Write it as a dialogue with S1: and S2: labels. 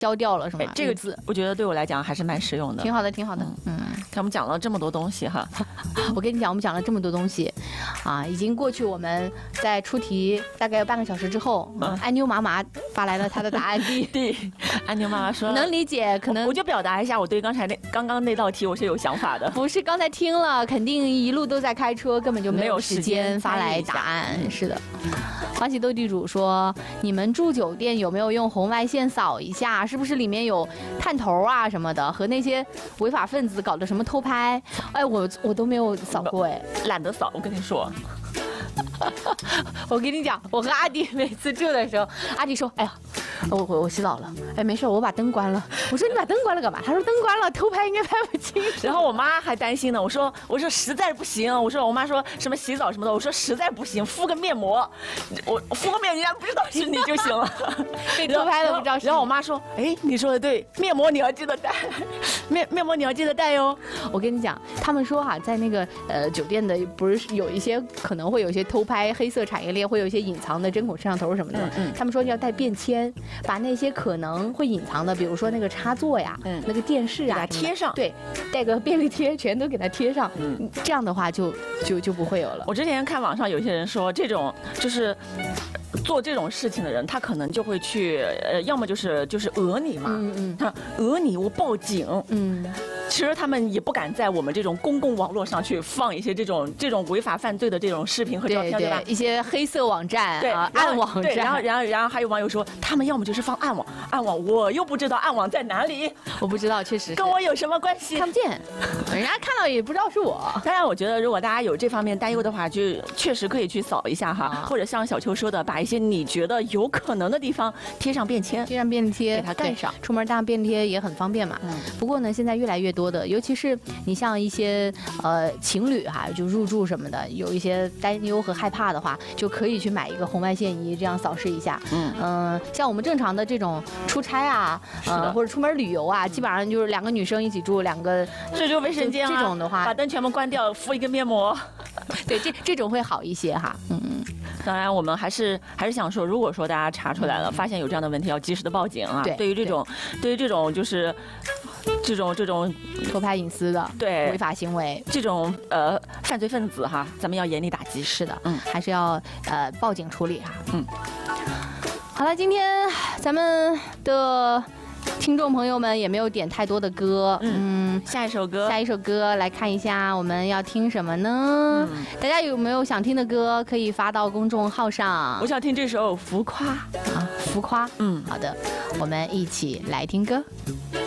S1: 消掉了，是吗？
S2: 这个字我觉得对我来讲还是蛮实用的，
S1: 挺好的，挺好的。
S2: 看我们讲了这么多东西哈，
S1: 我跟你讲，我们讲了这么多东西，啊，已经过去我们在出题大概有半个小时之后，安妞妈妈发来了她的答案。
S2: 对，安妞妈妈说
S1: 能理解，可能
S2: 我就表达一下，我对刚刚那道题我是有想法的。
S1: 不是刚才听了，肯定一路都在开车，根本就没有时间发来答案。是的。欢喜斗地主说，你们住酒店有没有用红外线扫一下？是不是里面有探头啊什么的，和那些违法分子搞的什么偷拍？哎，我都没有扫过，哎，
S2: 懒得扫。我跟你说，
S1: 我跟你讲，我和阿迪每次住的时候，阿迪说，哎呀。我洗澡了，哎，没事，我把灯关了。我说你把灯关了干嘛？他说灯关了，偷拍应该拍不清。
S2: 然后我妈还担心呢，我说实在不行，我妈说什么洗澡什么的，我说实在不行，敷个面膜，我敷个面，人家不知道是你就行了。
S1: 被偷拍了不知道是。
S2: 然后我妈说，哎，你说的对，面膜你要记得带，面膜你要记得带哟。
S1: 我跟你讲，他们说哈，在那个酒店的不是有一些可能会有一些偷拍黑色产业链，会有一些隐藏的针孔摄像头什么的。他们说要带便签。把那些可能会隐藏的，比如说那个插座呀，那个电视啊，
S2: 给它贴上，
S1: 对，带个便利贴，全都给它贴上，这样的话就不会有了。
S2: 我之前看网上有些人说，这种就是做这种事情的人，他可能就会去，要么就是讹你嘛，他讹你，我报警，其实他们也不敢在我们这种公共网络上去放一些这种违法犯罪的这种视频和照片，对吧？
S1: 一些黑色网站，对，暗网站。
S2: 然后还有网友说，他们要么就是放暗网，我又不知道暗网在哪里，
S1: 我不知道，确实
S2: 跟我有什么关系？
S1: 看不见，人家看到也不知道是我。
S2: 当然，我觉得如果大家有这方面担忧的话，就确实可以去扫一下哈，或者像小秋说的，把一些你觉得有可能的地方贴上便签，
S1: 贴上便利贴，
S2: 给它盖上。
S1: 出门带便利贴也很方便嘛。不过呢，现在越来越多的，尤其是你像一些情侣哈，就入住什么的，有一些担忧和害怕的话，就可以去买一个红外线仪，这样扫视一下。像我们正常的这种出差啊，或者出门旅游啊，基本上就是两个女生一起住，两个
S2: 这就卫生间
S1: 这种的话，
S2: 把灯全部关掉，敷一个面膜，
S1: 对，这种会好一些哈。
S2: 当然，我们还是想说，如果说大家查出来了，发现有这样的问题，要及时的报警啊。对于这种就是这种
S1: 偷拍隐私的违法行为，
S2: 这种犯罪分子哈，咱们要严厉打击。
S1: 是的，还是要报警处理哈。好了，今天咱们的听众朋友们也没有点太多的歌，
S2: 下一首歌
S1: 来看一下我们要听什么呢？大家有没有想听的歌可以发到公众号上？
S2: 我想听这首《浮夸》
S1: 啊，浮夸。好的，我们一起来听歌。